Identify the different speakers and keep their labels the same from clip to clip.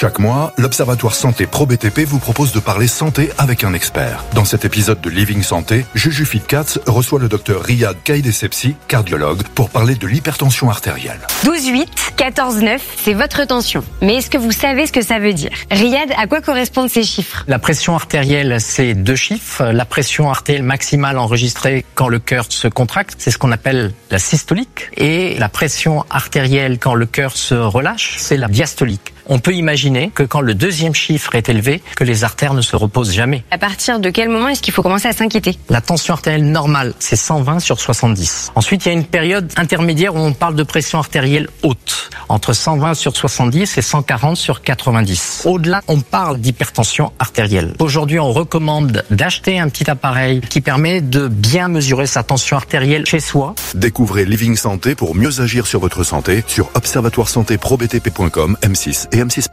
Speaker 1: Chaque mois, l'Observatoire Santé Pro BTP vous propose de parler santé avec un expert. Dans cet épisode de Living Santé, Juju Fitcats reçoit le docteur Riyad Kaïdessepsi, cardiologue, pour parler de l'hypertension artérielle.
Speaker 2: 12,8, 14,9, c'est votre tension. Mais est-ce que vous savez ce que ça veut dire? Riyad, à quoi correspondent ces chiffres?
Speaker 3: La pression artérielle, c'est 2 chiffres. La pression artérielle maximale enregistrée quand le cœur se contracte, c'est ce qu'on appelle la systolique. Et la pression artérielle quand le cœur se relâche, c'est la diastolique. On peut imaginer que quand le deuxième chiffre est élevé, que les artères ne se reposent jamais.
Speaker 2: À partir de quel moment est-ce qu'il faut commencer à s'inquiéter?
Speaker 3: La tension artérielle normale, c'est 120/70. Ensuite, il y a une période intermédiaire où on parle de pression artérielle haute, entre 120/70 et 140/90. Au-delà, on parle d'hypertension artérielle. Aujourd'hui, on recommande d'acheter un petit appareil qui permet de bien mesurer sa tension artérielle chez soi.
Speaker 1: Découvrez Living Santé pour mieux agir sur votre santé sur observatoiresantéprobtp.com, M6 et M6+.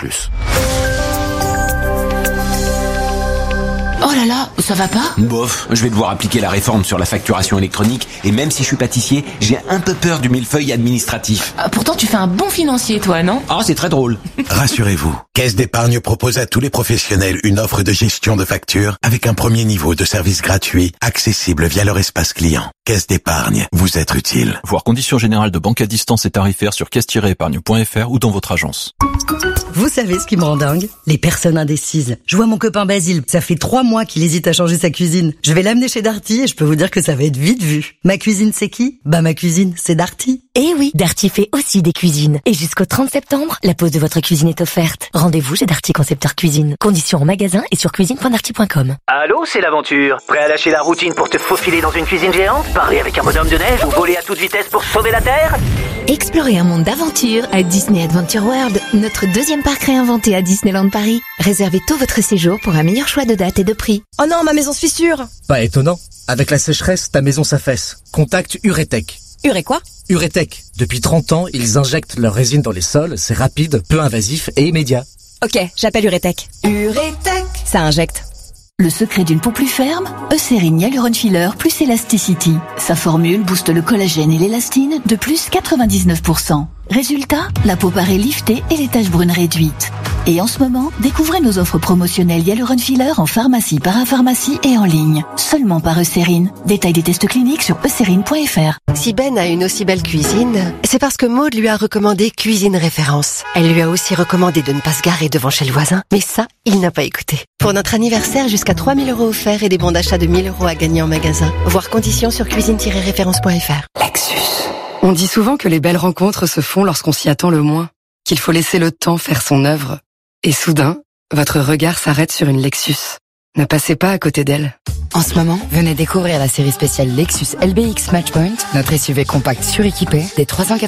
Speaker 4: Oh là là, ça va pas?
Speaker 5: Bof, je vais devoir appliquer la réforme sur la facturation électronique et même si je suis pâtissier, j'ai un peu peur du millefeuille administratif.
Speaker 4: Pourtant tu fais un bon financier toi, non?
Speaker 5: Ah, c'est très drôle.
Speaker 6: Rassurez-vous, Caisse d'épargne propose à tous les professionnels une offre de gestion de factures avec un premier niveau de service gratuit, accessible via leur espace client. Caisse d'épargne, vous êtes utile.
Speaker 7: Voir conditions générales de banque à distance et tarifaires sur caisse-épargne.fr ou dans votre agence.
Speaker 8: Vous savez ce qui me rend dingue? Les personnes indécises. Je vois mon copain Basile, ça fait 3 mois qu'il hésite à changer sa cuisine. Je vais l'amener chez Darty et je peux vous dire que ça va être vite vu. Ma cuisine c'est qui? Bah ma cuisine c'est Darty.
Speaker 9: Eh oui, Darty fait aussi des cuisines. Et jusqu'au 30 septembre, la pose de votre cuisine est offerte. Rendez-vous chez Darty Concepteur Cuisine. Conditions en magasin et sur cuisine.darty.com.
Speaker 10: Allô, c'est l'aventure. Prêt à lâcher la routine pour te faufiler dans une cuisine géante? Parler avec un bonhomme de neige ou voler à toute vitesse pour sauver la Terre?
Speaker 11: Explorez un monde d'aventure à Disney Adventure World, notre deuxième parc réinventé à Disneyland Paris. Réservez tout votre séjour pour un meilleur choix de date et de prix.
Speaker 12: Oh non, ma maison se fissure.
Speaker 13: Pas étonnant. Avec la sécheresse, ta maison s'affaisse. Contacte Uretech.
Speaker 12: Uré quoi?
Speaker 13: Uretech. Depuis 30 ans, ils injectent leur résine dans les sols. C'est rapide, peu invasif et immédiat.
Speaker 12: Ok, j'appelle Uretech. Uretech. Ça injecte.
Speaker 11: Le secret d'une peau plus ferme? Eucérine Hyaluron Filler plus Elasticity. Sa formule booste le collagène et l'élastine de plus 99%. Résultat, la peau paraît liftée et les taches brunes réduites. Et en ce moment, découvrez nos offres promotionnelles Hyaluron Filler en pharmacie, parapharmacie et en ligne. Seulement par Eucérine. Détail des tests cliniques sur eucérine.fr.
Speaker 14: Si Ben a une aussi belle cuisine, c'est parce que Maud lui a recommandé Cuisine Référence. Elle lui a aussi recommandé de ne pas se garer devant chez le voisin. Mais ça, il n'a pas écouté. Pour notre anniversaire, jusqu'à 3 000 € offerts et des bons d'achat de 1 000 € à gagner en magasin. Voir conditions sur cuisine-référence.fr.
Speaker 15: Lexus. On dit souvent que les belles rencontres se font lorsqu'on s'y attend le moins, qu'il faut laisser le temps faire son œuvre. Et soudain, votre regard s'arrête sur une Lexus. Ne passez pas à côté d'elle.
Speaker 16: En ce moment, venez découvrir la série spéciale Lexus LBX Matchpoint, notre SUV compact suréquipé, des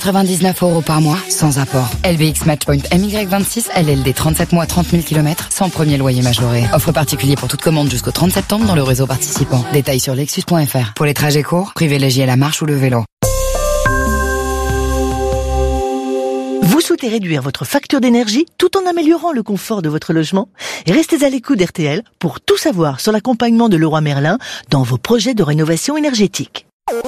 Speaker 16: 399 € par mois, sans apport. LBX Matchpoint MY26, LLD 37 mois 30 000 km, sans premier loyer majoré. Offre particulier pour toute commande jusqu'au 30 septembre dans le réseau participant. Détails sur lexus.fr. Pour les trajets courts, privilégiez la marche ou le vélo.
Speaker 17: Vous souhaitez réduire votre facture d'énergie tout en améliorant le confort de votre logement? Restez à l'écoute d'RTL pour tout savoir sur l'accompagnement de Leroy Merlin dans vos projets de rénovation énergétique.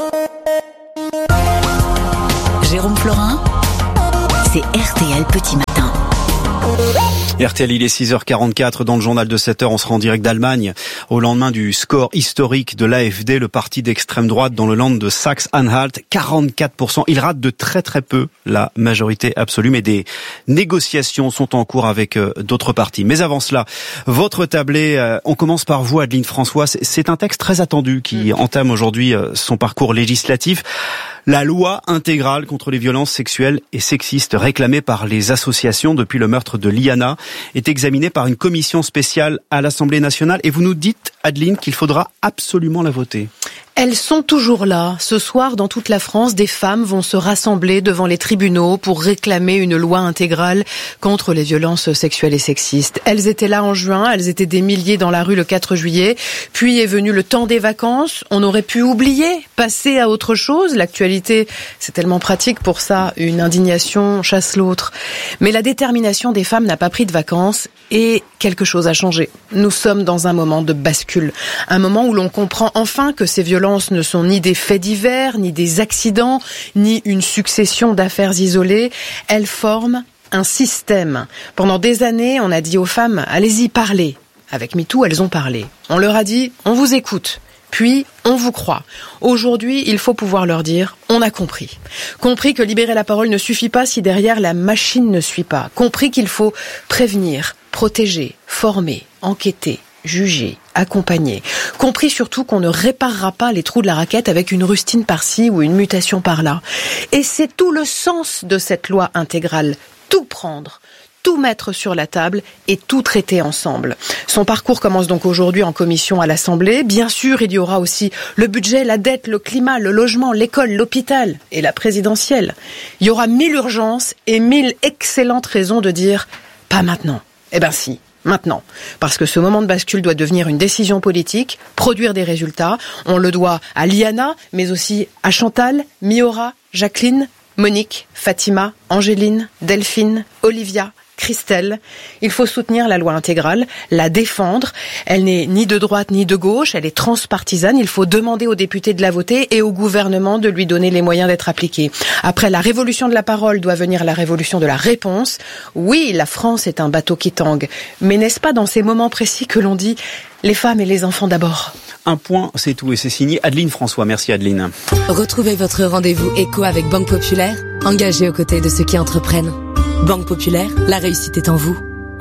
Speaker 11: Jérôme Florin, c'est RTL Petit Matin.
Speaker 18: RTL, il est 6h44 dans le journal de 7h. On sera en direct d'Allemagne au lendemain du score historique de l'AfD, le parti d'extrême droite dans le land de Saxe-Anhalt. 44%. Il rate de très très peu la majorité absolue, mais des négociations sont en cours avec d'autres partis. Mais avant cela, votre tablé, on commence par vous, Adeline François. C'est un texte très attendu qui entame aujourd'hui son parcours législatif. La loi intégrale contre les violences sexuelles et sexistes réclamée par les associations depuis le meurtre de Liana est examinée par une commission spéciale à l'Assemblée nationale. Et vous nous dites, Adeline, qu'il faudra absolument la voter.
Speaker 19: Elles sont toujours là. Ce soir, dans toute la France, des femmes vont se rassembler devant les tribunaux pour réclamer une loi intégrale contre les violences sexuelles et sexistes. Elles étaient là en juin, elles étaient des milliers dans la rue le 4 juillet. Puis est venu le temps des vacances. On aurait pu oublier, passer à autre chose. L'actualité, c'est tellement pratique pour ça. Une indignation chasse l'autre. Mais la détermination des femmes n'a pas pris de vacances et quelque chose a changé. Nous sommes dans un moment de bascule. Un moment où l'on comprend enfin que ces violences ne sont ni des faits divers, ni des accidents, ni une succession d'affaires isolées. Elles forment un système. Pendant des années, on a dit aux femmes, allez-y, parlez. Avec MeToo, elles ont parlé. On leur a dit, on vous écoute. Puis, on vous croit. Aujourd'hui, il faut pouvoir leur dire, on a compris. Compris que libérer la parole ne suffit pas si derrière la machine ne suit pas. Compris qu'il faut prévenir, protéger, former, enquêter, juger, accompagner. Compris surtout qu'on ne réparera pas les trous de la raquette avec une rustine par-ci ou une mutation par-là. Et c'est tout le sens de cette loi intégrale. Tout prendre, tout mettre sur la table et tout traiter ensemble. Son parcours commence donc aujourd'hui en commission à l'Assemblée. Bien sûr, il y aura aussi le budget, la dette, le climat, le logement, l'école, l'hôpital et la présidentielle. Il y aura 1000 urgences et 1000 excellentes raisons de dire « pas maintenant ». Eh ben si, maintenant. Parce que ce moment de bascule doit devenir une décision politique, produire des résultats. On le doit à Liana, mais aussi à Chantal, Miora, Jacqueline, Monique, Fatima, Angéline, Delphine, Olivia, Christelle. Il faut soutenir la loi intégrale, la défendre. Elle n'est ni de droite ni de gauche, elle est transpartisane. Il faut demander aux députés de la voter et au gouvernement de lui donner les moyens d'être appliquée. Après la révolution de la parole doit venir la révolution de la réponse. Oui, la France est un bateau qui tangue. Mais n'est-ce pas dans ces moments précis que l'on dit les femmes et les enfants d'abord?
Speaker 18: Un point, c'est tout. Et c'est signé Adeline François. Merci Adeline.
Speaker 12: Retrouvez votre rendez-vous éco avec Banque Populaire, engagée aux côtés de ceux qui entreprennent. Banque Populaire, la réussite est en vous.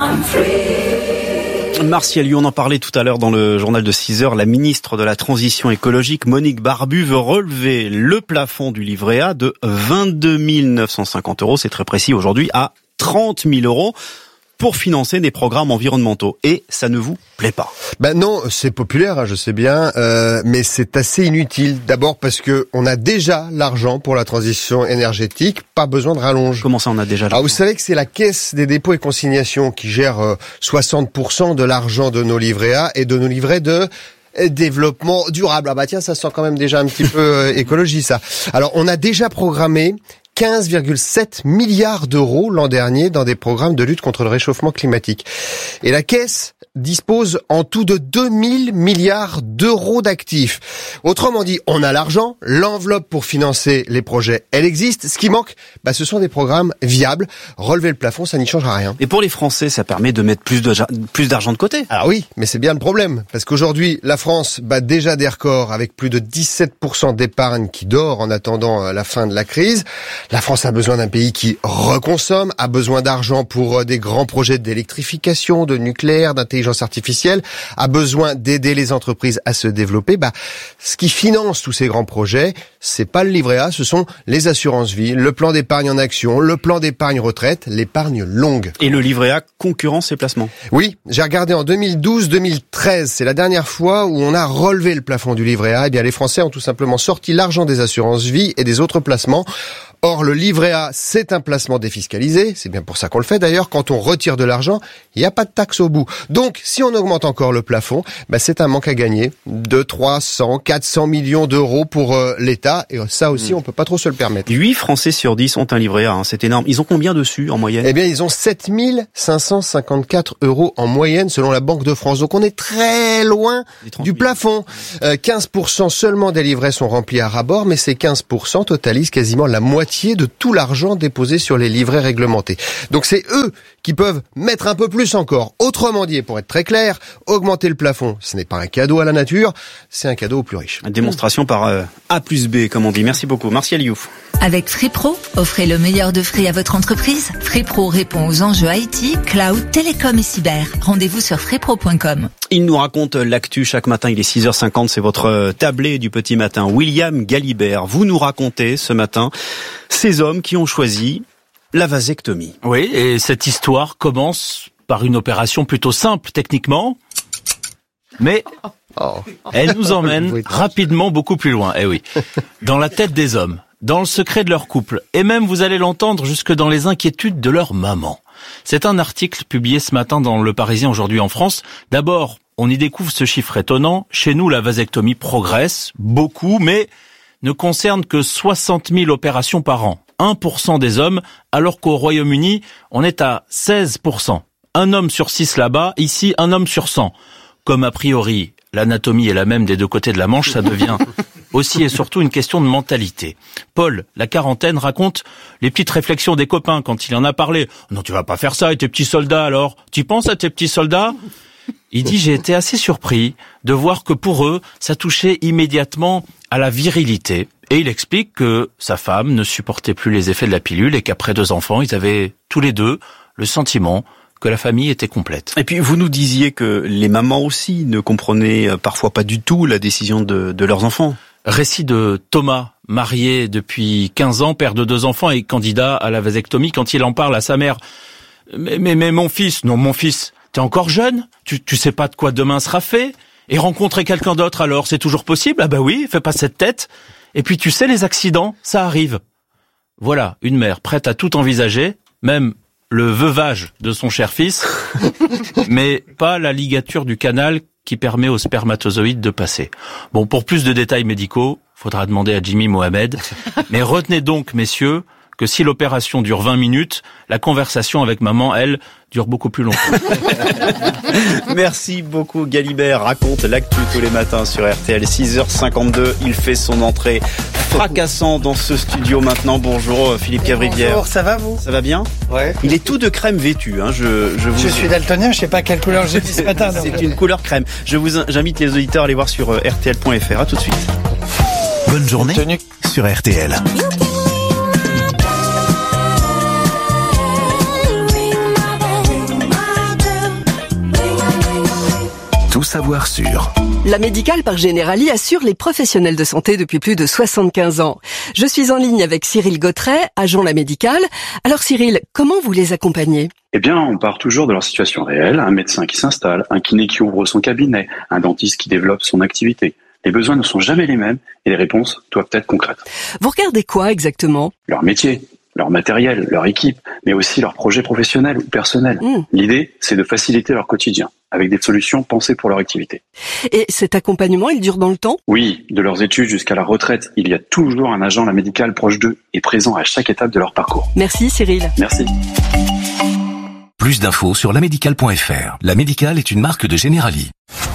Speaker 18: Martial Liu, on en parlait tout à l'heure dans le journal de 6h. La ministre de la Transition écologique, Monique Barbu, veut relever le plafond du livret A de 22 950 €. C'est très précis aujourd'hui, à 30 000 € pour financer des programmes environnementaux. Et ça ne vous plaît pas?
Speaker 20: Ben non, c'est populaire, hein, je sais bien, mais c'est assez inutile. D'abord parce que on a déjà l'argent pour la transition énergétique, pas besoin de rallonge.
Speaker 18: Comment ça, on a déjà l'argent?
Speaker 20: Ah, vous savez que c'est la Caisse des dépôts et consignations qui gère 60% de l'argent de nos livrets A et de nos livrets de développement durable. Ah bah tiens, ça sent quand même déjà un petit peu écologie, ça. Alors, on a déjà programmé 15,7 milliards d'euros l'an dernier dans des programmes de lutte contre le réchauffement climatique. Et la Caisse dispose en tout de 2000 milliards d'euros d'actifs. Autrement dit, on a l'argent, l'enveloppe pour financer les projets, elle existe. Ce qui manque, ce sont des programmes viables. Relever le plafond, ça n'y changera rien.
Speaker 18: Et pour les Français, ça permet de mettre plus d'argent de côté.
Speaker 20: Ah oui, mais c'est bien le problème. Parce qu'aujourd'hui, la France bat déjà des records avec plus de 17% d'épargne qui dort en attendant la fin de la crise. La France a besoin d'un pays qui reconsomme, a besoin d'argent pour des grands projets d'électrification, de nucléaire, d'intelligence artificielle, a besoin d'aider les entreprises à se développer. Ce qui finance tous ces grands projets, c'est pas le livret A, ce sont les assurances vie, le plan d'épargne en action, le plan d'épargne retraite, l'épargne longue.
Speaker 18: Et le livret A concurrence ces placements?
Speaker 20: Oui, j'ai regardé en 2012-2013, c'est la dernière fois où on a relevé le plafond du livret A. Eh bien, les Français ont tout simplement sorti l'argent des assurances vie et des autres placements. Or, le livret A, c'est un placement défiscalisé. C'est bien pour ça qu'on le fait d'ailleurs. Quand on retire de l'argent, il n'y a pas de taxe au bout. Donc, si on augmente encore le plafond, c'est un manque à gagner de 300, 400 millions d'euros pour l'État. Et ça aussi, on peut pas trop se le permettre.
Speaker 18: 8 Français sur 10 ont un livret A. C'est énorme. Ils ont combien dessus en moyenne?
Speaker 20: Eh bien, ils ont 7 554 € en moyenne selon la Banque de France. Donc, on est très loin du plafond. 15% seulement des livrets sont remplis à ras-bord, mais ces 15% totalisent quasiment la moitié de tout l'argent déposé sur les livrets réglementés. Donc c'est eux qui peuvent mettre un peu plus encore. Autrement dit, pour être très clair, augmenter le plafond, ce n'est pas un cadeau à la nature, c'est un cadeau aux plus riches.
Speaker 18: Démonstration par A plus B, comme on dit. Merci beaucoup. Martial Liu.
Speaker 11: Avec Free Pro, offrez le meilleur de Free à votre entreprise. Free Pro répond aux enjeux IT, cloud, télécom et cyber. Rendez-vous sur freepro.com.
Speaker 18: Il nous raconte l'actu chaque matin, il est 6h50, c'est votre tablé du petit matin. William Galibert, vous nous racontez ce matin ces hommes qui ont choisi la vasectomie.
Speaker 21: Oui, et cette histoire commence par une opération plutôt simple techniquement, mais elle nous emmène rapidement beaucoup plus loin. Eh oui, dans la tête des hommes, dans le secret de leur couple, et même, vous allez l'entendre, jusque dans les inquiétudes de leur maman. C'est un article publié ce matin dans Le Parisien aujourd'hui en France. D'abord, on y découvre ce chiffre étonnant. Chez nous, la vasectomie progresse beaucoup, mais ne concerne que 60 000 opérations par an. 1% des hommes, alors qu'au Royaume-Uni, on est à 16%. Un homme sur 6 là-bas, ici, un homme sur 100. Comme a priori, l'anatomie est la même des deux côtés de la Manche, ça devient aussi et surtout une question de mentalité. Paul, la quarantaine, raconte les petites réflexions des copains quand il en a parlé. Non, tu vas pas faire ça avec tes petits soldats alors. Tu penses à tes petits soldats ? Il dit, j'ai été assez surpris de voir que pour eux, ça touchait immédiatement à la virilité. Et il explique que sa femme ne supportait plus les effets de la pilule et qu'après 2 enfants, ils avaient tous les deux le sentiment que la famille était complète.
Speaker 18: Et puis vous nous disiez que les mamans aussi ne comprenaient parfois pas du tout la décision de leurs enfants.
Speaker 21: Récit de Thomas, marié depuis 15 ans, père de 2 enfants et candidat à la vasectomie. Quand il en parle à sa mère, mais mon fils, non mon fils, t'es encore jeune, tu sais pas de quoi demain sera fait, et rencontrer quelqu'un d'autre alors, c'est toujours possible. Ah bah oui, fais pas cette tête. Et puis tu sais, les accidents, ça arrive. Voilà, une mère prête à tout envisager, même le veuvage de son cher fils, mais pas la ligature du canal qui permet aux spermatozoïdes de passer. Bon, pour plus de détails médicaux, faudra demander à Jimmy Mohamed. Mais retenez donc, messieurs, que si l'opération dure 20 minutes, la conversation avec maman, elle, dure beaucoup plus longtemps.
Speaker 18: Merci beaucoup Galibert. Raconte l'actu tous les matins sur RTL. 6h52, il fait son entrée fracassant dans ce studio maintenant. Bonjour Philippe Cavrivière.
Speaker 2: Bonjour, ça va vous ?
Speaker 18: Ça va bien ?
Speaker 2: Ouais.
Speaker 18: Il est tout de crème vêtu.
Speaker 2: Je suis daltonien, je sais pas quelle couleur j'ai dit ce matin.
Speaker 18: C'est une couleur crème. J'invite les auditeurs à aller voir sur rtl.fr. À tout de suite.
Speaker 6: Bonne journée sur RTL. Tout savoir sur.
Speaker 15: La Médicale par Generali assure les professionnels de santé depuis plus de 75 ans. Je suis en ligne avec Cyril Gautret, agent La Médicale. Alors Cyril, comment vous les accompagnez ?
Speaker 22: Eh bien, on part toujours de leur situation réelle. Un médecin qui s'installe, un kiné qui ouvre son cabinet, un dentiste qui développe son activité. Les besoins ne sont jamais les mêmes et les réponses doivent être concrètes.
Speaker 15: Vous regardez quoi exactement ?
Speaker 22: Leur métier, leur matériel, leur équipe, mais aussi leurs projets professionnels ou personnels. L'idée, c'est de faciliter leur quotidien, avec des solutions pensées pour leur activité.
Speaker 15: Et cet accompagnement, il dure dans le temps ?
Speaker 22: Oui, de leurs études jusqu'à la retraite, il y a toujours un agent La Médicale proche d'eux et présent à chaque étape de leur parcours.
Speaker 15: Merci Cyril.
Speaker 22: Merci.
Speaker 6: Plus d'infos sur lamédicale.fr. La Médicale est une marque de Generali.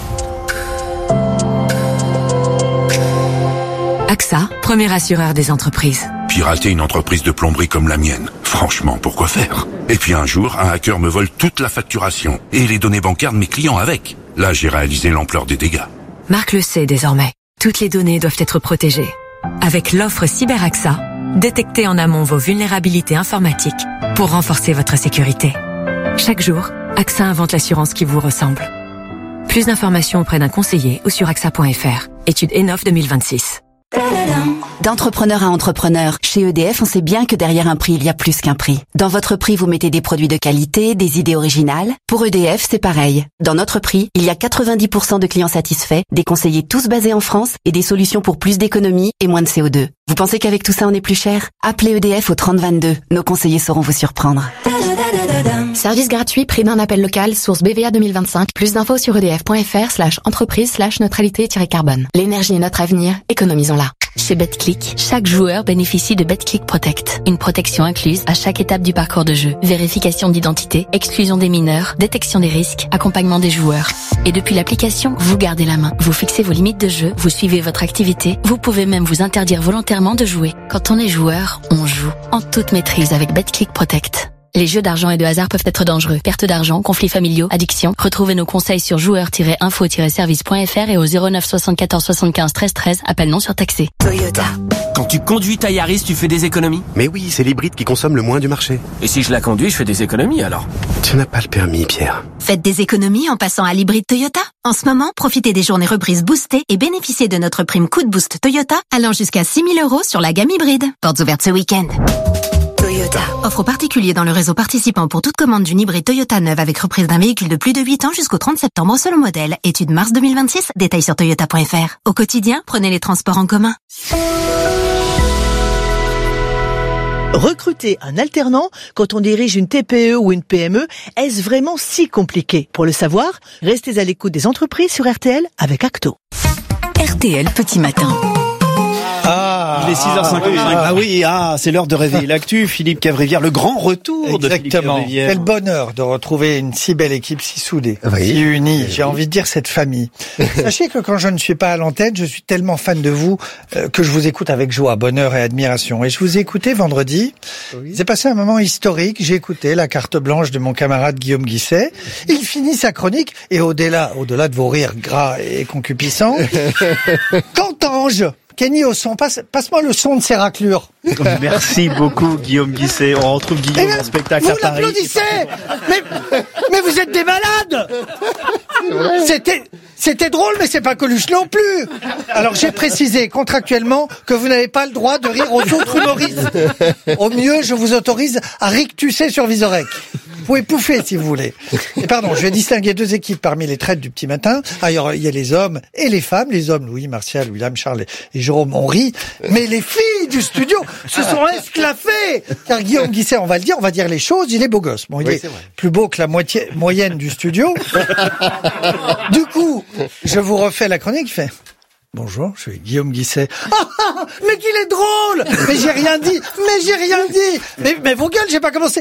Speaker 12: AXA, premier assureur des entreprises.
Speaker 23: Pirater une entreprise de plomberie comme la mienne, franchement, pourquoi faire ? Et puis un jour, un hacker me vole toute la facturation et les données bancaires de mes clients avec. Là, j'ai réalisé l'ampleur des dégâts.
Speaker 12: Marc le sait désormais. Toutes les données doivent être protégées. Avec l'offre CyberAXA, détectez en amont vos vulnérabilités informatiques pour renforcer votre sécurité. Chaque jour, AXA invente l'assurance qui vous ressemble. Plus d'informations auprès d'un conseiller ou sur axa.fr. Étude ENOF 2026.
Speaker 24: D'entrepreneur à entrepreneur, chez EDF, on sait bien que derrière un prix, il y a plus qu'un prix. Dans votre prix, vous mettez des produits de qualité, des idées originales. Pour EDF, c'est pareil. Dans notre prix, il y a 90% de clients satisfaits, des conseillers tous basés en France et des solutions pour plus d'économie et moins de CO2. Vous pensez qu'avec tout ça, on est plus cher ? Appelez EDF au 3022. Nos conseillers sauront vous surprendre.
Speaker 25: Service gratuit, prix d'un appel local, source BVA 2025. Plus d'infos sur edf.fr/entreprise/neutralité-carbone. L'énergie est notre avenir, économisons-la.
Speaker 11: Chez BetClick, chaque joueur bénéficie de BetClick Protect. Une protection incluse à chaque étape du parcours de jeu. Vérification d'identité, exclusion des mineurs, détection des risques, accompagnement des joueurs. Et depuis l'application, vous gardez la main. Vous fixez vos limites de jeu, vous suivez votre activité. Vous pouvez même vous interdire volontairement de jouer. Quand on est joueur, on joue. En toute maîtrise avec BetClick Protect. Les jeux d'argent et de hasard peuvent être dangereux. Perte d'argent, conflits familiaux, addiction. Retrouvez nos conseils sur joueurs-info-service.fr et au 09 74 75 13 13. Appel non surtaxé.
Speaker 26: Toyota. Quand tu conduis ta Yaris, tu fais des économies ?
Speaker 27: Mais oui, c'est l'hybride qui consomme le moins du marché.
Speaker 26: Et si je la conduis, je fais des économies alors ?
Speaker 27: Tu n'as pas le permis, Pierre.
Speaker 28: Faites des économies en passant à l'hybride Toyota. En ce moment, profitez des journées reprises boostées et bénéficiez de notre prime coup de boost Toyota allant jusqu'à 6 000 € sur la gamme hybride. Portes ouvertes ce week-end. Toyota. Offre aux particuliers dans le réseau participant pour toute commande d'une hybride Toyota neuve avec reprise d'un véhicule de plus de 8 ans jusqu'au 30 septembre selon modèle. Étude mars 2026. Détails sur toyota.fr. Au quotidien, prenez les transports en commun.
Speaker 17: Recruter un alternant quand on dirige une TPE ou une PME, est-ce vraiment si compliqué ? Pour le savoir, restez à l'écoute des entreprises sur RTL avec Acto.
Speaker 12: RTL Petit Matin.
Speaker 2: Ah,
Speaker 18: Il est 6h55. C'est l'heure de réveiller l'actu. Philippe Cavrivière, le grand retour de Philippe Cavrivière.
Speaker 2: Quel bonheur de retrouver une si belle équipe, si soudée, si unie. J'ai envie de dire cette famille. Sachez que quand je ne suis pas à l'antenne, je suis tellement fan de vous que je vous écoute avec joie, bonheur et admiration. Et je vous ai écouté vendredi. J'ai passé un moment historique. J'ai écouté la carte blanche de mon camarade Guillaume Guisset. Il finit sa chronique et au-delà de vos rires gras et concupiscents, qu'entends-je ? Kenny au son, passe-moi le son de ces raclures.
Speaker 18: Merci beaucoup Guillaume Guisset. On retrouve Guillaume en spectacle à Paris.
Speaker 2: Vous l'applaudissez mais vous êtes des malades. C'était drôle, mais c'est pas Coluche non plus. Alors j'ai précisé contractuellement que vous n'avez pas le droit de rire aux autres humoristes. Au mieux, je vous autorise à rictusser sur Vizorek. Vous pouvez pouffer si vous voulez. Et pardon, je vais distinguer deux équipes parmi les traites du petit matin. Alors, il y a les hommes et les femmes. Les hommes, Louis, Martial, William, Charles et Jérôme, on rit. Mais les filles du studio se sont esclaffées. Car Guillaume Guisset, on va dire les choses, il est beau gosse. Bon, il est plus beau que la moyenne du studio. Du coup, je vous refais la chronique, il fait... Bonjour, je suis Guillaume Guisset. Mais qu'il est drôle! Mais j'ai rien dit! Mais vos gueules, j'ai pas commencé!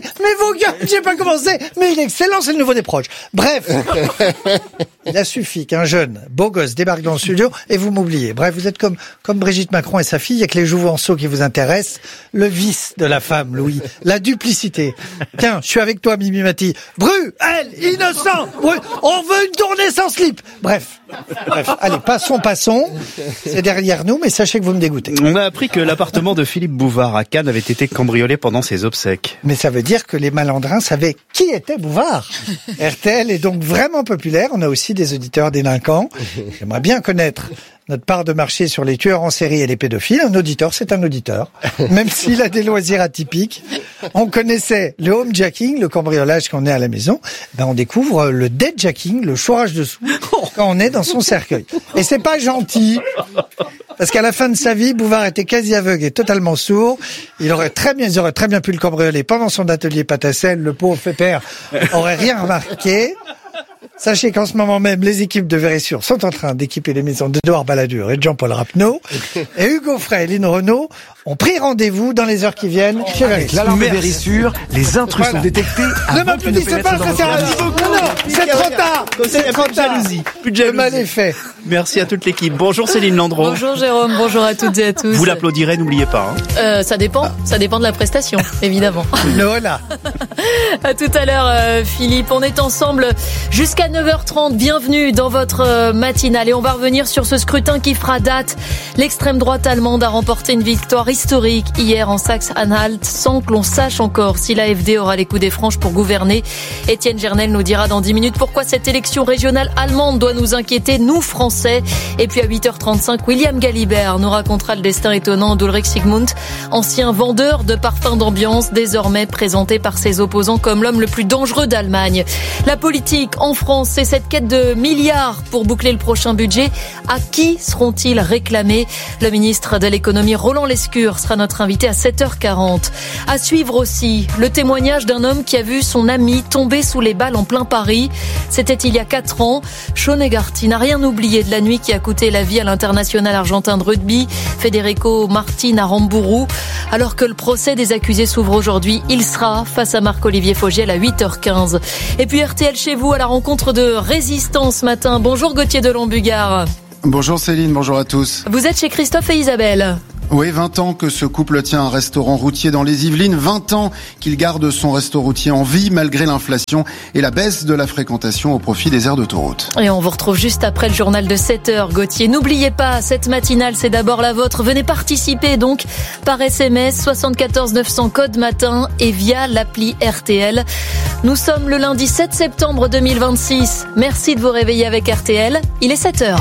Speaker 2: Mais il est excellent, c'est le nouveau des proches. Bref. Il a suffi qu'un jeune, beau gosse débarque dans le studio et vous m'oubliez. Bref, vous êtes comme Brigitte Macron et sa fille, il y a que les jouvenceaux qui vous intéressent. Le vice de la femme, Louis. La duplicité. Tiens, je suis avec toi, Mimi Mati. Bru, elle, innocent! Bru, on veut une tournée sans slip! Bref. Allez, passons. C'est derrière nous, mais sachez que vous me dégoûtez.
Speaker 18: On a appris que l'appartement de Philippe Bouvard à Cannes avait été cambriolé pendant ses obsèques.
Speaker 2: Mais ça veut dire que les malandrins savaient qui était Bouvard. RTL est donc vraiment populaire. On a aussi des auditeurs délinquants. J'aimerais bien connaître notre part de marché sur les tueurs en série et les pédophiles. Un auditeur, c'est un auditeur. Même s'il a des loisirs atypiques. On connaissait le homejacking, le cambriolage quand on est à la maison. On découvre le deadjacking, le chourage dessous, quand on est dans son cercueil. Et c'est pas gentil. Parce qu'à la fin de sa vie, Bouvard était quasi aveugle et totalement sourd. Ils auraient très bien pu le cambrioler pendant son atelier pâte à sel. Le pauvre pépère aurait rien remarqué. Sachez qu'en ce moment même, les équipes de Vérissure sont en train d'équiper les maisons d'Edouard Balladur et de Jean-Paul Rapneau. Et Hugo Frey et Lynn Renaud ont pris rendez-vous dans les heures qui viennent chez Vérissure.
Speaker 1: Avec l'alarme de Vérissure, les intrus sont détectés.
Speaker 2: Ne m'applaudissez pas, ça sert à rien. Non, c'est trop tard. C'est trop tard.
Speaker 18: Plus de jalousie.
Speaker 2: Le mal est fait.
Speaker 18: Merci à toute l'équipe. Bonjour Céline Landreau.
Speaker 3: Bonjour Jérôme, bonjour à toutes et à tous.
Speaker 18: Vous l'applaudirez, n'oubliez pas.
Speaker 3: Ça dépend de la prestation, évidemment.
Speaker 2: Voilà.
Speaker 3: À tout à l'heure Philippe, on est ensemble jusqu'à 9h30. Bienvenue dans votre matinale et on va revenir sur ce scrutin qui fera date. L'extrême droite allemande a remporté une victoire historique hier en Saxe-Anhalt sans que l'on sache encore si l'AfD aura les coups des franches pour gouverner. Étienne Gernel nous dira dans 10 minutes pourquoi cette élection régionale allemande doit nous inquiéter, nous Français. Et puis à 8h35, William Galibert nous racontera le destin étonnant d'Ulrich Sigmund, ancien vendeur de parfums d'ambiance, désormais présenté par ses opposants comme l'homme le plus dangereux d'Allemagne. La politique en France, c'est cette quête de milliards pour boucler le prochain budget. À qui seront-ils réclamés? Le ministre de l'économie Roland Lescure sera notre invité à 7h40. À suivre aussi le témoignage d'un homme qui a vu son ami tomber sous les balles en plein Paris. C'était il y a 4 ans. Sean Egarty n'a rien oublié de la nuit qui a coûté la vie à l'international argentin de rugby, Federico Martin Aramburu. Alors que le procès des accusés s'ouvre aujourd'hui, il sera face à Marc-Olivier Fogiel à 8h15. Et puis RTL chez vous à la rencontre de Résistance ce matin. Bonjour Gauthier de Lombugard.
Speaker 4: Bonjour Céline, bonjour à tous.
Speaker 3: Vous êtes chez Christophe et Isabelle.
Speaker 4: Oui, 20 ans que ce couple tient un restaurant routier dans les Yvelines, 20 ans qu'il garde son resto routier en vie malgré l'inflation et la baisse de la fréquentation au profit des aires d'autoroute.
Speaker 3: Et on vous retrouve juste après le journal de 7h, Gauthier. N'oubliez pas, cette matinale, c'est d'abord la vôtre. Venez participer donc par SMS 74 900 code matin et via l'appli RTL. Nous sommes le lundi 7 septembre 2026. Merci de vous réveiller avec RTL. Il est 7h.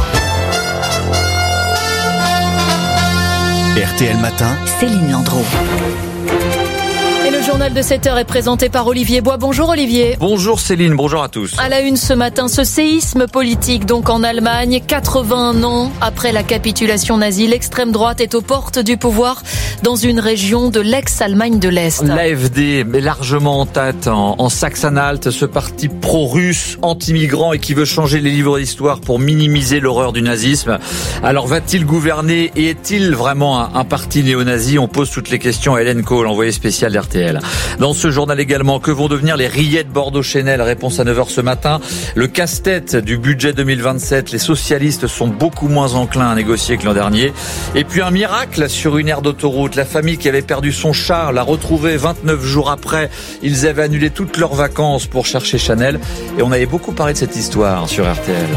Speaker 6: RTL Matin,
Speaker 3: Céline Landreau. Et le journal de 7h est présenté par Olivier Bois. Bonjour Olivier.
Speaker 5: Bonjour Céline, bonjour à tous.
Speaker 3: À la une ce matin, ce séisme politique donc en Allemagne. 81 ans après la capitulation nazie, l'extrême droite est aux portes du pouvoir dans une région de l'ex-Allemagne de l'Est.
Speaker 5: L'AfD est largement en tête en Saxe-Anhalt, ce parti pro-russe, anti-migrant et qui veut changer les livres d'histoire pour minimiser l'horreur du nazisme. Alors va-t-il gouverner et est-il vraiment un parti néo-nazi? On pose toutes les questions à Hélène Cole, envoyée spéciale d'RTL. Dans ce journal également, que vont devenir les rillettes Bordeaux-Chenel? Réponse à 9h ce matin. Le casse-tête du budget 2027, les socialistes sont beaucoup moins enclins à négocier que l'an dernier. Et puis un miracle sur une aire d'autoroute. La famille qui avait perdu son chat l'a retrouvé 29 jours après. Ils avaient annulé toutes leurs vacances pour chercher Chanel. Et on avait beaucoup parlé de cette histoire sur RTL.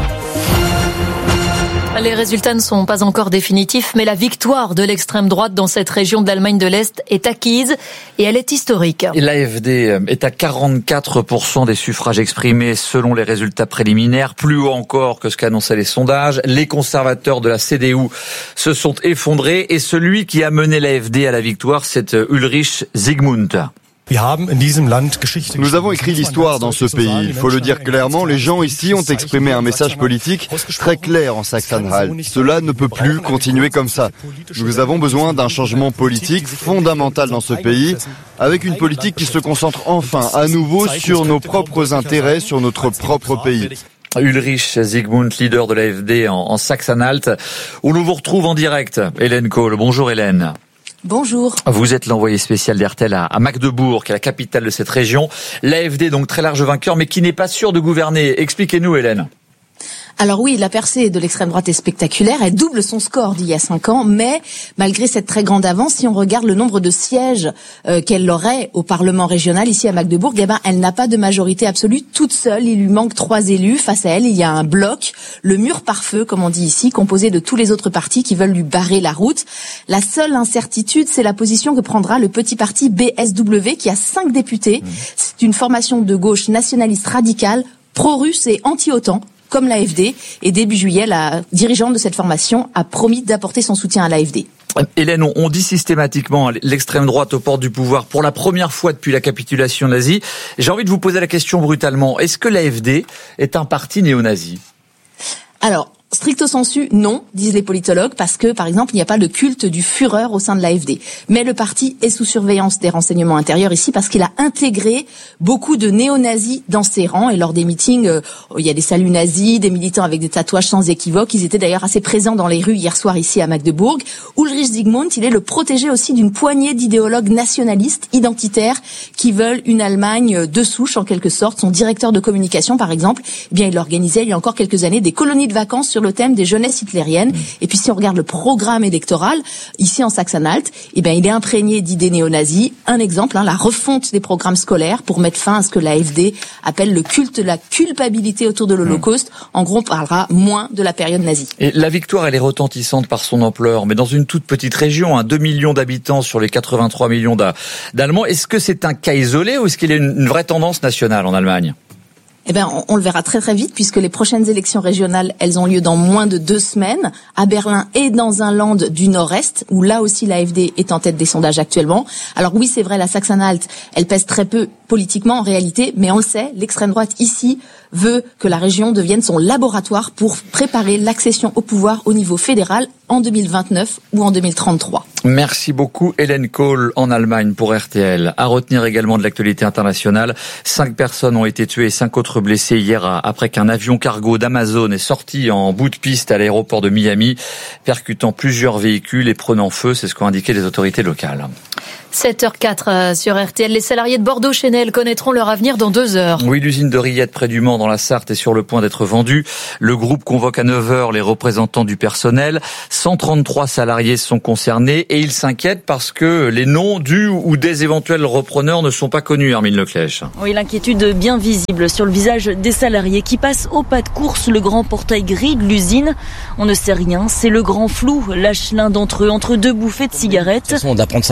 Speaker 3: Les résultats ne sont pas encore définitifs, mais la victoire de l'extrême droite dans cette région de l'Allemagne de l'Est est acquise et elle est historique.
Speaker 5: L'AfD est à 44% des suffrages exprimés selon les résultats préliminaires, plus haut encore que ce qu'annonçaient les sondages. Les conservateurs de la CDU se sont effondrés et celui qui a mené l'AfD à la victoire, c'est Ulrich Zygmunt.
Speaker 7: Nous avons écrit l'histoire dans ce pays. Il faut le dire clairement, les gens ici ont exprimé un message politique très clair en Saxe-Anhalt. Cela ne peut plus continuer comme ça. Nous avons besoin d'un changement politique fondamental dans ce pays, avec une politique qui se concentre enfin à nouveau sur nos propres intérêts, sur notre propre pays.
Speaker 5: Ulrich Zygmunt, leader de l'AfD en Saxe-Anhalt, où nous vous retrouve en direct. Hélène Cole. Bonjour Hélène.
Speaker 25: Bonjour.
Speaker 5: Vous êtes l'envoyé spécial d'RTL à Magdebourg, qui est la capitale de cette région. L'AfD, donc très large vainqueur, mais qui n'est pas sûr de gouverner. Expliquez-nous, Hélène.
Speaker 25: Alors oui, la percée de l'extrême droite est spectaculaire. Elle double son score d'il y a 5 ans, mais malgré cette très grande avance, si on regarde le nombre de sièges qu'elle aurait au Parlement régional ici à Magdebourg, elle n'a pas de majorité absolue toute seule. Il lui manque 3 élus. Face à elle, il y a un bloc, le mur par feu, comme on dit ici, composé de tous les autres partis qui veulent lui barrer la route. La seule incertitude, c'est la position que prendra le petit parti BSW, qui a 5 députés. C'est une formation de gauche nationaliste radicale, pro-russe et anti-OTAN, comme l'AfD, et début juillet, la dirigeante de cette formation a promis d'apporter son soutien à l'AfD.
Speaker 5: Hélène, on dit systématiquement l'extrême droite aux portes du pouvoir pour la première fois depuis la capitulation nazie. J'ai envie de vous poser la question brutalement. Est-ce que l'AfD est un parti néo-nazi?
Speaker 25: Alors, stricto sensu, non, disent les politologues, parce que, par exemple, il n'y a pas de culte du Führer au sein de l'AfD. Mais le parti est sous surveillance des renseignements intérieurs ici, parce qu'il a intégré beaucoup de néo-nazis dans ses rangs. Et lors des meetings, il y a des saluts nazis, des militants avec des tatouages sans équivoque. Ils étaient d'ailleurs assez présents dans les rues hier soir ici à Magdebourg. Ulrich Zygmunt, il est le protégé aussi d'une poignée d'idéologues nationalistes, identitaires, qui veulent une Allemagne de souche, en quelque sorte. Son directeur de communication, par exemple, il organisait, il y a encore quelques années, des colonies de vacances sur le thème des jeunesses hitlériennes. Et puis si on regarde le programme électoral, ici en Saxe-Anhalt, il est imprégné d'idées néo-nazis. Un exemple, la refonte des programmes scolaires pour mettre fin à ce que l'AfD appelle le culte de la culpabilité autour de l'Holocauste. En gros, on parlera moins de la période nazie.
Speaker 5: Et la victoire, elle est retentissante par son ampleur, mais dans une toute petite région, 2 millions d'habitants sur les 83 millions d'Allemands. Est-ce que c'est un cas isolé ou est-ce qu'il y a une vraie tendance nationale en Allemagne?
Speaker 25: On le verra très très vite, puisque les prochaines élections régionales, elles ont lieu dans moins de 2 semaines, à Berlin et dans un land du Nord-Est, où là aussi l'AfD est en tête des sondages actuellement. Alors oui, c'est vrai, la Saxe-Anhalt, elle pèse très peu politiquement en réalité, mais on le sait, l'extrême droite ici veut que la région devienne son laboratoire pour préparer l'accession au pouvoir au niveau fédéral en 2029 ou en 2033.
Speaker 5: Merci beaucoup Hélène Cole en Allemagne pour RTL. À retenir également de l'actualité internationale, 5 personnes ont été tuées et 5 autres blessées hier après qu'un avion cargo d'Amazon est sorti en bout de piste à l'aéroport de Miami, percutant plusieurs véhicules et prenant feu, c'est ce qu'ont indiqué les autorités locales.
Speaker 3: 7h04 sur RTL. Les salariés de Bordeaux-Chenel connaîtront leur avenir dans 2 heures.
Speaker 5: Oui, l'usine de Rillette près du Mans dans la Sarthe est sur le point d'être vendue. Le groupe convoque à 9h les représentants du personnel. 133 salariés sont concernés et ils s'inquiètent parce que les noms du ou des éventuels repreneurs ne sont pas connus, Hermine Leclèche.
Speaker 8: Oui, l'inquiétude bien visible sur le visage des salariés qui passent au pas de course le grand portail gris de l'usine. On ne sait rien, c'est le grand flou, lâche l'un d'entre eux entre 2 bouffées de cigarettes.
Speaker 9: De toute façon, d'apprendre ça comme ça, on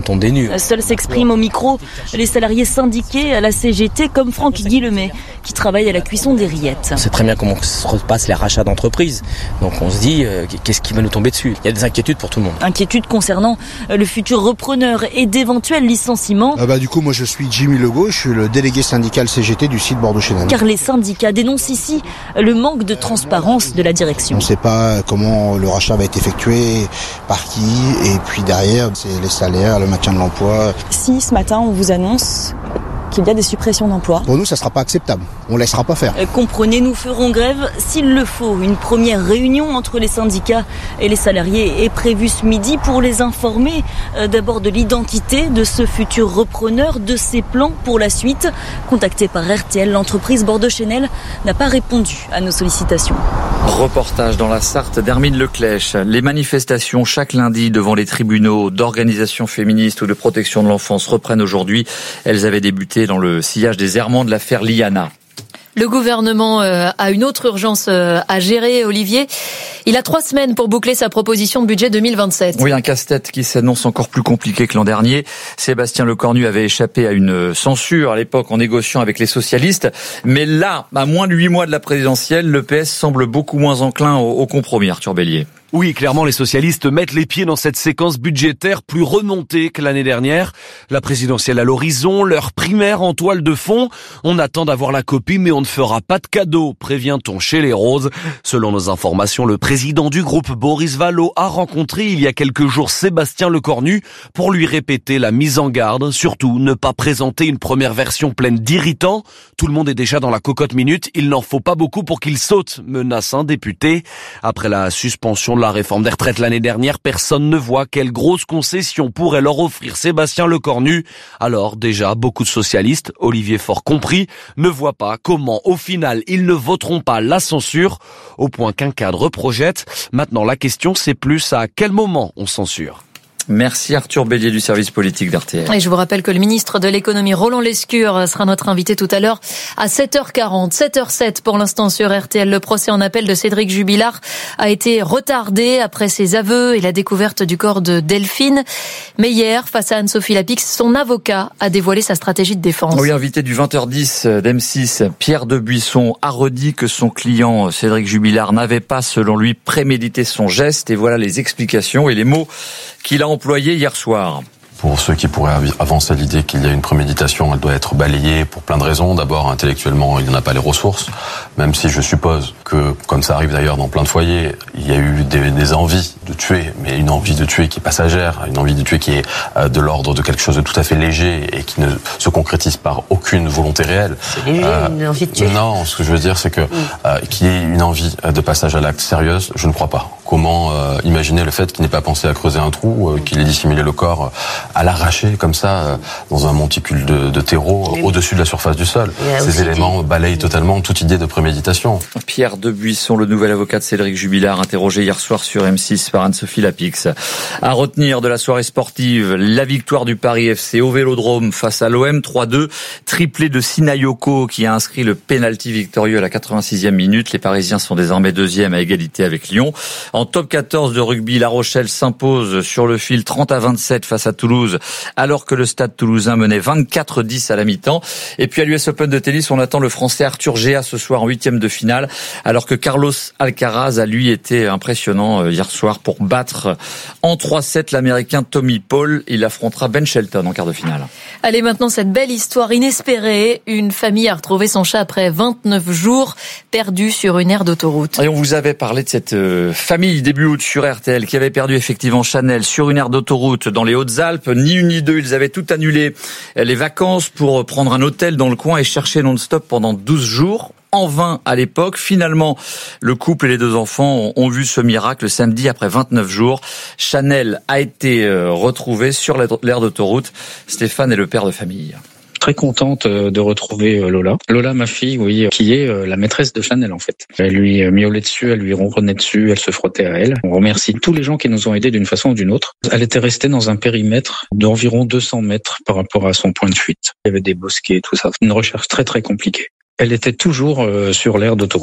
Speaker 9: tombe des nues.
Speaker 8: Seuls s'expriment au micro les salariés syndiqués à la CGT comme Franck Guillemet, qui travaille à la cuisson des rillettes.
Speaker 9: On sait très bien comment se repassent les rachats d'entreprises. Donc on se dit, qu'est-ce qui va nous tomber dessus ? Il y a des inquiétudes pour tout le monde.
Speaker 8: Inquiétudes concernant le futur repreneur et d'éventuels licenciements.
Speaker 10: Du coup, moi je suis Jimmy Legault, je suis le délégué syndical CGT du site Bordeaux-Chénan.
Speaker 8: Car les syndicats dénoncent ici le manque de transparence de la direction.
Speaker 10: On ne sait pas comment le rachat va être effectué, par qui, et puis derrière, c'est les salaires, le maintien de l'emploi.
Speaker 13: Si ce matin on vous annonce qu'il y a des suppressions d'emplois.
Speaker 10: Pour nous, ça ne sera pas acceptable. On ne laissera pas faire.
Speaker 8: Comprenez, nous ferons grève s'il le faut. Une première réunion entre les syndicats et les salariés est prévue ce midi pour les informer d'abord de l'identité de ce futur repreneur, de ses plans pour la suite. Contactée par RTL, l'entreprise Bordeaux-Chénel n'a pas répondu à nos sollicitations.
Speaker 5: Reportage dans la Sarthe d'Hermine Leclèche. Les manifestations chaque lundi devant les tribunaux d'organisations féministes ou de protection de l'enfance reprennent aujourd'hui. Elles avaient débuté dans le sillage des errements de l'affaire Liana.
Speaker 3: Le gouvernement a une autre urgence à gérer, Olivier. Il a 3 semaines pour boucler sa proposition de budget 2027.
Speaker 5: Oui, un casse-tête qui s'annonce encore plus compliqué que l'an dernier. Sébastien Lecornu avait échappé à une censure à l'époque en négociant avec les socialistes. Mais là, à moins de 8 mois de la présidentielle, le PS semble beaucoup moins enclin au compromis, Arthur Bélier.
Speaker 14: Oui, clairement, les socialistes mettent les pieds dans cette séquence budgétaire plus remontée que l'année dernière. La présidentielle à l'horizon, l'heure primaire en toile de fond. On attend d'avoir la copie, mais on ne fera pas de cadeau, prévient-on chez les Roses. Selon nos informations, le président du groupe, Boris Vallaud, a rencontré il y a quelques jours Sébastien Lecornu pour lui répéter la mise en garde. Surtout, ne pas présenter une première version pleine d'irritants. Tout le monde est déjà dans la cocotte minute. Il n'en faut pas beaucoup pour qu'il saute, menace un député. Après la suspension de la réforme des retraites l'année dernière, personne ne voit quelle grosse concession pourrait leur offrir Sébastien Lecornu. Alors déjà, beaucoup de socialistes, Olivier Faure compris, ne voient pas comment au final ils ne voteront pas la censure, au point qu'un cadre projette. Maintenant la question c'est plus à quel moment on censure.
Speaker 5: Merci Arthur Bélier du service politique d'RTL.
Speaker 3: Et je vous rappelle que le ministre de l'économie Roland Lescure sera notre invité tout à l'heure à 7h40, 7h07 pour l'instant sur RTL. Le procès en appel de Cédric Jubilard a été retardé après ses aveux et la découverte du corps de Delphine. Mais hier, face à Anne-Sophie Lapix, son avocat a dévoilé sa stratégie de défense.
Speaker 5: Oui, invité du 20h10 d'M6, Pierre Debuisson a redit que son client Cédric Jubilard n'avait pas, selon lui, prémédité son geste. Et voilà les explications et les mots qu'il a employés hier soir.
Speaker 16: Pour ceux qui pourraient avancer l'idée qu'il y a une préméditation, elle doit être balayée pour plein de raisons. D'abord, intellectuellement, il n'en a pas les ressources, même si je suppose que, comme ça arrive d'ailleurs dans plein de foyers, il y a eu des envies de tuer, mais une envie de tuer qui est passagère, une envie de tuer qui est de l'ordre de quelque chose de tout à fait léger et qui ne se concrétise par aucune volonté réelle.
Speaker 19: C'est léger, une envie de tuer.
Speaker 16: Non, ce que je veux dire, c'est que qu'il y ait une envie de passage à l'acte sérieuse, je ne crois pas. Comment imaginer le fait qu'il n'ait pas pensé à creuser un trou, qu'il ait dissimulé le corps à l'arracher comme ça dans un monticule de terreau au-dessus de la surface du sol. Ces éléments balayent totalement toute idée de préméditation.
Speaker 5: Pierre Debuisson, le nouvel avocat de Cédric Jubilard, interrogé hier soir sur M6 par Anne-Sophie Lapix. À retenir de la soirée sportive, la victoire du Paris FC au Vélodrome face à l'OM 3-2, triplé de Sinayoko qui a inscrit le pénalty victorieux à la 86e minute. Les Parisiens sont désormais deuxième à égalité avec Lyon. En top 14 de rugby, La Rochelle s'impose sur le fil 30-27 face à Toulouse, alors que le Stade Toulousain menait 24-10 à la mi-temps. Et puis à l'US Open de tennis, on attend le Français Arthur Géa ce soir en 8e de finale, alors que Carlos Alcaraz a lui été impressionnant hier soir pour battre en 3-7 l'Américain Tommy Paul. Il affrontera Ben Shelton en quart de finale.
Speaker 3: Allez, maintenant cette belle histoire inespérée. Une famille a retrouvé son chat après 29 jours perdu sur une aire d'autoroute.
Speaker 5: Et on vous avait parlé de cette famille début août sur RTL qui avait perdu effectivement Chanel sur une aire d'autoroute dans les Hautes-Alpes. Ni une ni deux, ils avaient tout annulé les vacances pour prendre un hôtel dans le coin et chercher non-stop pendant 12 jours. En vain à l'époque. Finalement, le couple et les 2 enfants ont vu ce miracle samedi après 29 jours. Chanel a été retrouvée sur l'aire d'autoroute. Stéphane est le père de famille.
Speaker 20: Très contente de retrouver Lola. Lola, ma fille, oui, qui est la maîtresse de Chanel en fait. Elle lui miaulait dessus, elle lui ronronnait dessus, elle se frottait à elle. On remercie tous les gens qui nous ont aidés d'une façon ou d'une autre. Elle était restée dans un périmètre d'environ 200 mètres par rapport à son point de fuite. Il y avait des bosquets, tout ça. Une recherche très très compliquée. Elle était toujours sur l'aire d'autoroute.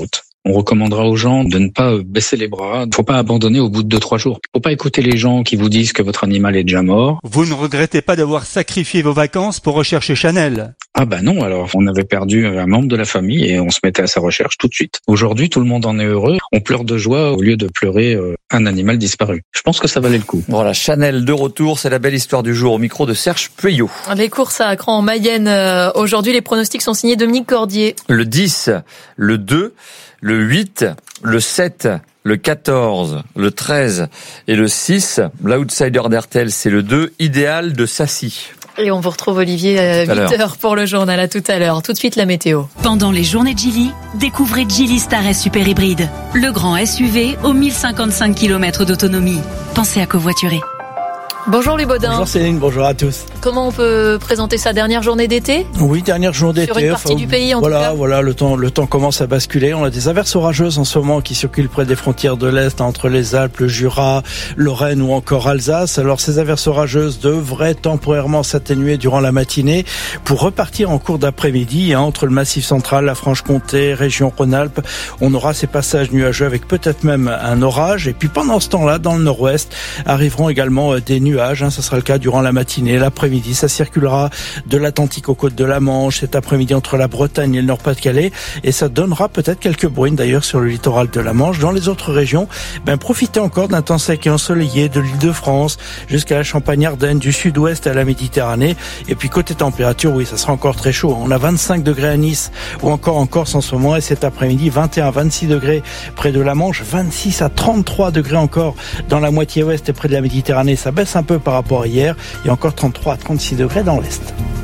Speaker 20: On recommandera aux gens de ne pas baisser les bras. Il ne faut pas abandonner au bout de 2-3 jours. Il ne faut pas écouter les gens qui vous disent que votre animal est déjà mort.
Speaker 11: Vous ne regrettez pas d'avoir sacrifié vos vacances pour rechercher Chanel?
Speaker 20: Ah bah non, alors on avait perdu un membre de la famille et on se mettait à sa recherche tout de suite. Aujourd'hui, tout le monde en est heureux. On pleure de joie au lieu de pleurer un animal disparu. Je pense que ça valait le coup.
Speaker 5: Voilà, Chanel de retour, c'est la belle histoire du jour au micro de Serge Pueyo.
Speaker 3: Les courses à Accran en Mayenne, aujourd'hui les pronostics sont signés Dominique Cordier.
Speaker 5: Le 10, le 2, le 8, le 7, le 14, le 13 et le 6. L'outsider d'RTL, c'est le 2, idéal de Sassy.
Speaker 3: Et on vous retrouve Olivier à 8h pour le journal. À tout à l'heure. Tout de suite la météo.
Speaker 15: Pendant les journées Geely, découvrez Geely Star S Super Hybride. Le grand SUV aux 1055 km d'autonomie. Pensez à covoiturer.
Speaker 3: Bonjour Louis Baudin.
Speaker 19: Bonjour Céline, bonjour à tous.
Speaker 3: Comment on peut présenter sa dernière journée d'été ?
Speaker 19: Oui, dernière journée d'été.
Speaker 3: Sur une partie du pays en tout cas.
Speaker 19: Voilà, le temps commence à basculer. On a des averses orageuses en ce moment qui circulent près des frontières de l'Est, entre les Alpes, le Jura, Lorraine ou encore Alsace. Alors ces averses orageuses devraient temporairement s'atténuer durant la matinée pour repartir en cours d'après-midi. Entre le Massif central, la Franche-Comté, région Rhône-Alpes, on aura ces passages nuageux avec peut-être même un orage. Et puis pendant ce temps-là, dans le nord-ouest, arriveront également des nuages. Ça sera le cas durant la matinée. L'après-midi, ça circulera de l'Atlantique aux côtes de la Manche. Cet après-midi, entre la Bretagne et le Nord-Pas-de-Calais. Et ça donnera peut-être quelques bruines d'ailleurs sur le littoral de la Manche. Dans les autres régions, profitez encore d'un temps sec et ensoleillé de l'Île-de-France jusqu'à la Champagne-Ardenne, du sud-ouest à la Méditerranée. Et puis côté température, oui, ça sera encore très chaud. On a 25 degrés à Nice ou encore en Corse en ce moment. Et cet après-midi, 21 à 26 degrés près de la Manche, 26 à 33 degrés encore dans la moitié ouest et près de la Méditerranée. Ça baisse un peu par rapport à hier. Il y a encore 33 à 36 degrés dans l'Est.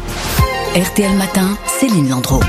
Speaker 15: RTL Matin, Céline Landreau.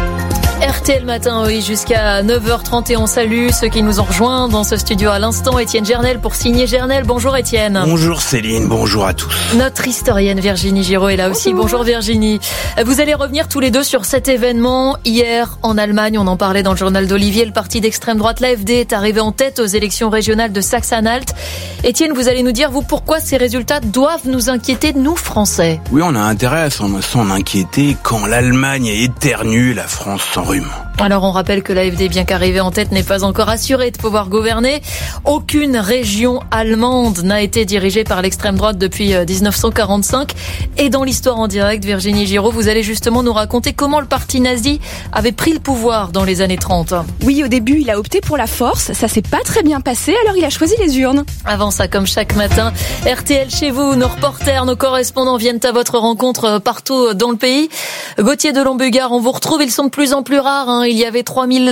Speaker 3: RTL Matin, oui, jusqu'à 9h30 et on salue ceux qui nous ont rejoints dans ce studio à l'instant. Étienne Gernel pour signer Gernel. Bonjour Étienne.
Speaker 27: Bonjour Céline, bonjour à tous.
Speaker 3: Notre historienne Virginie Giraud est là aussi. Bonjour Virginie. Vous allez revenir tous les deux sur cet événement. Hier, en Allemagne, on en parlait dans le journal d'Olivier, le parti d'extrême droite, l'AfD, est arrivé en tête aux élections régionales de Saxe-Anhalt. Étienne, vous allez nous dire, vous, pourquoi ces résultats doivent nous inquiéter, nous, Français ?
Speaker 27: Oui, on a intérêt à s'en inquiéter quand l'Allemagne éternue, la France s'enrhume.
Speaker 3: Alors on rappelle que l'AfD, bien qu'arrivée en tête, n'est pas encore assurée de pouvoir gouverner. Aucune région allemande n'a été dirigée par l'extrême droite depuis 1945. Et dans l'histoire en direct, Virginie Giraud, vous allez justement nous raconter comment le parti nazi avait pris le pouvoir dans les années 30.
Speaker 13: Oui, au début, il a opté pour la force. Ça s'est pas très bien passé, alors il a choisi les urnes.
Speaker 3: Avant ça, comme chaque matin, RTL chez vous, nos reporters, nos correspondants viennent à votre rencontre partout dans le pays. Gauthier de Lombugard, on vous retrouve, ils sont de plus en plus rares. Il y avait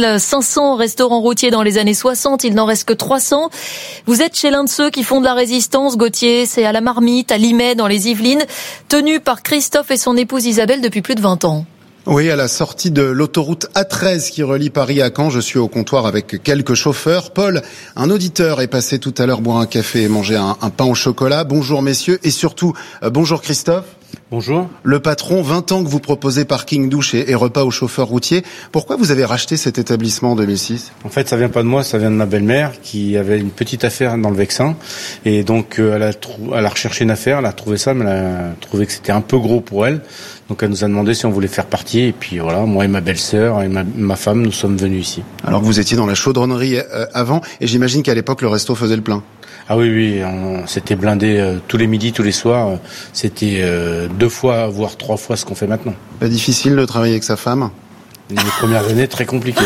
Speaker 3: 3500 restaurants routiers dans les années 60, il n'en reste que 300. Vous êtes chez l'un de ceux qui font de la résistance, Gauthier, c'est à la Marmite, à Limay, dans les Yvelines, tenu par Christophe et son épouse Isabelle depuis plus de 20 ans.
Speaker 4: Oui, à la sortie de l'autoroute A13 qui relie Paris à Caen, je suis au comptoir avec quelques chauffeurs. Paul, un auditeur, est passé tout à l'heure boire un café et manger un pain au chocolat. Bonjour messieurs et surtout, bonjour Christophe.
Speaker 21: Bonjour.
Speaker 4: Le patron, 20 ans que vous proposez parking, douche et repas aux chauffeurs routiers. Pourquoi vous avez racheté cet établissement en 2006 ?
Speaker 21: En fait, ça vient pas de moi, ça vient de ma belle-mère qui avait une petite affaire dans le Vexin. Et donc, elle a recherché une affaire, elle a trouvé ça, mais elle a trouvé que c'était un peu gros pour elle. Donc, elle nous a demandé si on voulait faire partie. Et puis voilà, moi et ma belle-sœur et ma femme, nous sommes venus ici.
Speaker 4: Alors, vous étiez dans la chaudronnerie avant, et j'imagine qu'à l'époque, le resto faisait le plein.
Speaker 21: Ah oui, c'était blindé tous les midis, tous les soirs. C'était 2 fois, voire 3 fois ce qu'on fait maintenant.
Speaker 4: Pas difficile de travailler avec sa femme ?
Speaker 21: Les premières années, très compliquées.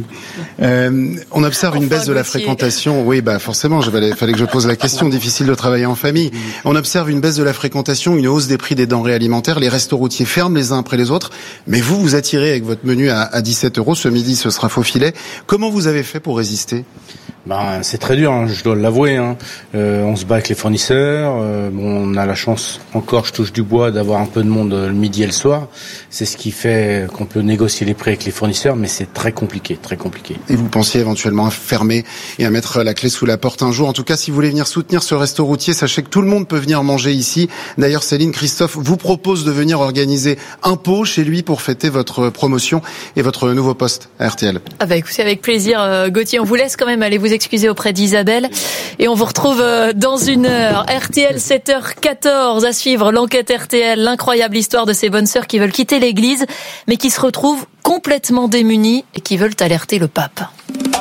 Speaker 4: On observe une baisse de la fréquentation. Oui, forcément, fallait que je pose la question. Difficile de travailler en famille. On observe une baisse de la fréquentation, une hausse des prix des denrées alimentaires. Les restos routiers ferment les uns après les autres. Mais vous attirez avec votre menu à 17 €. Ce midi, ce sera faux filet. Comment vous avez fait pour résister ?
Speaker 21: C'est très dur, je dois l'avouer. On se bat avec les fournisseurs. On a la chance, encore, je touche du bois, d'avoir un peu de monde le midi et le soir. C'est ce qui fait qu'on peut négocier les prix avec les fournisseurs, mais c'est très compliqué, très compliqué.
Speaker 4: Et vous pensiez éventuellement à fermer et à mettre la clé sous la porte un jour. En tout cas, si vous voulez venir soutenir ce resto routier, sachez que tout le monde peut venir manger ici. D'ailleurs, Céline, Christophe vous propose de venir organiser un pot chez lui pour fêter votre promotion et votre nouveau poste à RTL.
Speaker 3: Écoutez, avec plaisir, Gauthier. On vous laisse quand même aller vous excuser auprès d'Isabelle. Et on vous retrouve dans une heure. RTL 7h14 à suivre l'enquête RTL, l'incroyable histoire de ces bonnes sœurs qui veulent quitter l'église, mais qui se retrouvent complètement démunies et qui veulent alerter le pape.